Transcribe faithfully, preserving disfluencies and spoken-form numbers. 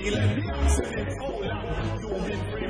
Let me answer it. Hold on. You've been